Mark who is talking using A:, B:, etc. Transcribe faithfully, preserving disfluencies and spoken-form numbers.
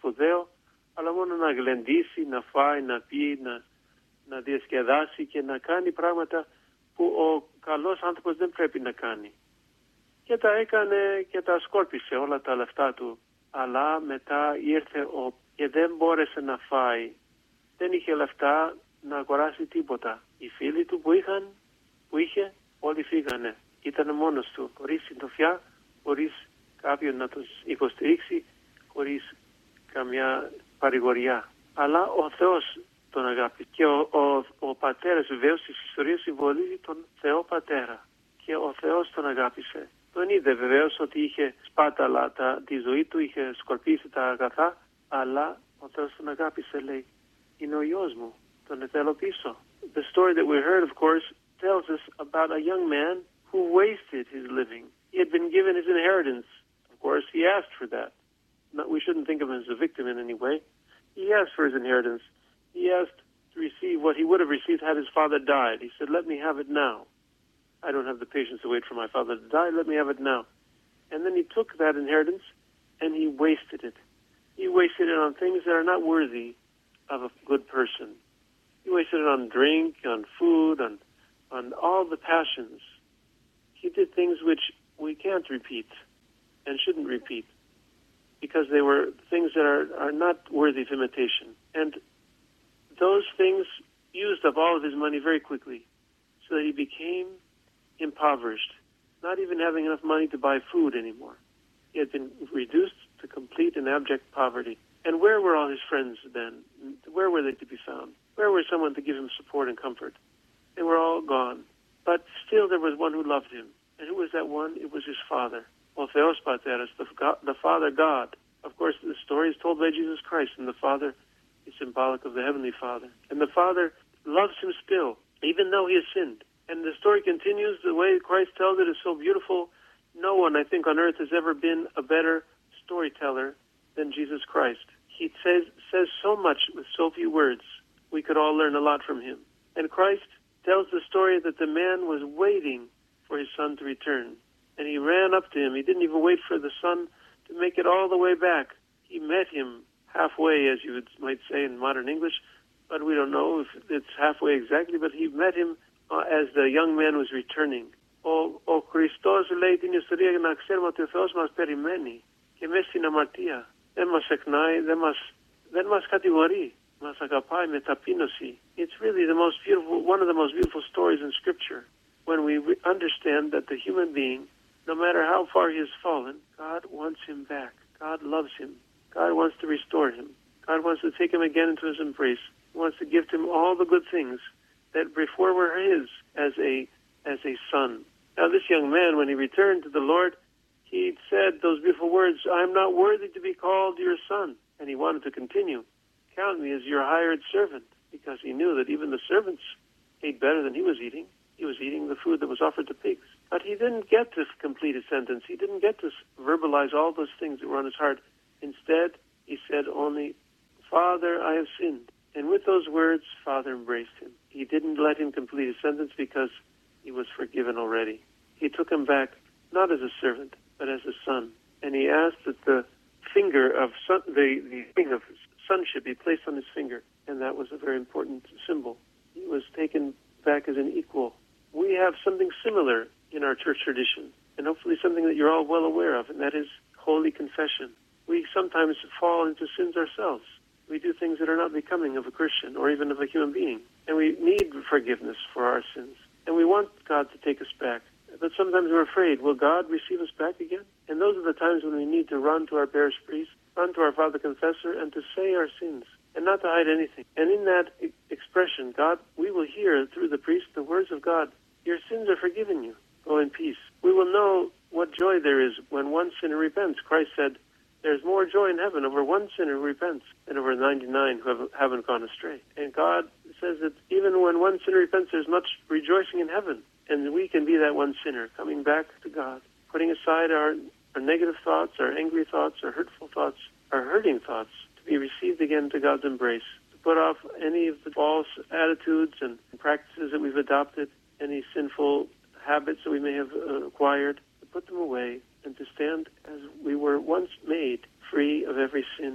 A: σπουδαίο, αλλά μόνο να γλεντήσει, να φάει, να πει, να, να διασκεδάσει και να κάνει πράγματα που ο καλός άνθρωπος δεν πρέπει να κάνει. Και τα έκανε και τα σκόρπισε όλα τα λεφτά του. Αλλά μετά ήρθε ο... και δεν μπόρεσε να φάει. Δεν είχε λεφτά να αγοράσει τίποτα. Οι φίλοι του που είχαν, που είχε, όλοι φύγανε. Ήταν μόνος του, χωρίς συντροφιά, χωρίς κάποιον να τον υποστηρίξει, χωρίς καμιά παρηγοριά. Αλλά ο Θεός τον αγάπησε. Και ο, ο, ο πατέρας βεβαίως της ιστορίας συμβολίζει τον Θεό Πατέρα. Και ο Θεός τον αγάπησε. Τον είδε βεβαίως ότι είχε σπάταλα τα, τη ζωή του, είχε σκορπίσει τα αγαθά, αλλά ο Θεός τον αγάπησε, λέει. Είναι ο γιος μου, τον θέλω πίσω. The story that we heard, of course, tells us about a young man who wasted his living. He had been given his inheritance. Of course, he asked for that. Not, we shouldn't think of him as a victim in any way. He asked for his inheritance. He asked to receive what he would have received had his father died. He said, let me have it now. I don't have the patience to wait for my father to die. Let me have it now. And then he took that inheritance and he wasted it. He wasted it on things that are not worthy of a good person. He wasted it on drink, on food, on, on all the passions. He did things which we can't repeat and shouldn't repeat because they were things that are, are not worthy of imitation. And those things used up all of his money very quickly so that he became impoverished, not even having enough money to buy food anymore. He had been reduced to complete and abject poverty. And where were all his friends then? Where were they to be found? Where was someone to give him support and comfort? They were all gone. But still there was one who loved him. And who was that one? It was his father. O Theos Pateras, the, God, the Father God. Of course, the story is told by Jesus Christ, and the Father is symbolic of the Heavenly Father. And the Father loves him still, even though he has sinned. And the story continues the way Christ tells it is so beautiful. No one, I think, on earth has ever been a better storyteller than Jesus Christ. He says, says so much with so few words. We could all learn a lot from him. And Christ tells the story that the man was waiting for his son to return. And he ran up to him. He didn't even wait for the son to make it all the way back. He met him halfway, as you would, might say in modern English, but we don't know if it's halfway exactly, but he met him uh, as the young man was returning. Ο, ο Χριστός λέει την ιστορία για να ξέρουμε ότι ο Θεός μας περιμένει και μέσα στην αμαρτία. Δεν μας εκνάει, δεν μας, δεν μας κατηγορεί, μας αγαπάει με ταπείνωση. It's really the most beautiful, one of the most beautiful stories in Scripture when we re- understand that the human being, no matter how far he has fallen, God wants him back. God loves him. God wants to restore him. God wants to take him again into his embrace. He wants to give to him all the good things that before were his as a as a son. Now this young man, when he returned to the Lord, he said those beautiful words, I am not worthy to be called your son. And he wanted to continue. Count me as your hired servant, because he knew that even the servants ate better than he was eating. He was eating the food that was offered to pigs. But he didn't get to complete his sentence. He didn't get to verbalize all those things that were on his heart. Instead, he said only, Father, I have sinned. And with those words, Father embraced him. He didn't let him complete his sentence because he was forgiven already. He took him back, not as a servant, but as a son. And he asked that the finger of son, the, the ring of sonship be placed on his finger. And that was a very important symbol. He was taken back as an equal. We have something similar in our church tradition, and hopefully something that you're all well aware of, and that is holy confession. We sometimes fall into sins ourselves. We do things that are not becoming of a Christian or even of a human being. And we need forgiveness for our sins. And we want God to take us back. But sometimes we're afraid, will God receive us back again? And those are the times when we need to run to our parish priest, run to our Father Confessor, and to say our sins, and not to hide anything. And in that e- expression, God, we will hear through the priest the words of God, your sins are forgiven you. Go in peace. We will know what joy there is when one sinner repents. Christ said, there's more joy in heaven over one sinner who repents than over ninety-nine who have, haven't gone astray. And God says that even when one sinner repents, there's much rejoicing in heaven. And we can be that one sinner, coming back to God, putting aside our, our negative thoughts, our angry thoughts, our hurtful thoughts, our hurting thoughts, to be received again to God's embrace, to put off any of the false attitudes and practices that we've adopted, any sinful habits that we may have uh, acquired, to put them away and to stand as we were once made, free of every sin.